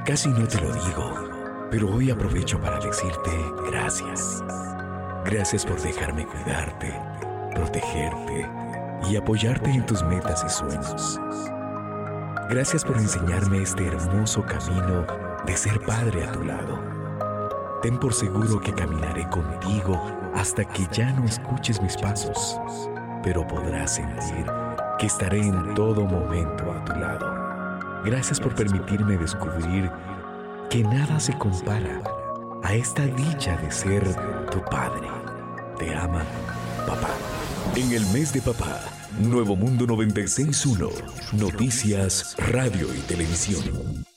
Casi no te lo digo, pero hoy aprovecho para decirte gracias. Gracias por dejarme cuidarte, protegerte y apoyarte en tus metas y sueños. Gracias por enseñarme este hermoso camino de ser padre a tu lado. Ten por seguro que caminaré contigo hasta que ya no escuches mis pasos, pero podrás sentir que estaré en todo momento a tu lado. Gracias por permitirme descubrir que nada se compara a esta dicha de ser tu padre. Te ama, papá. En el mes de papá, Nuevo Mundo 96.1, noticias, radio y televisión.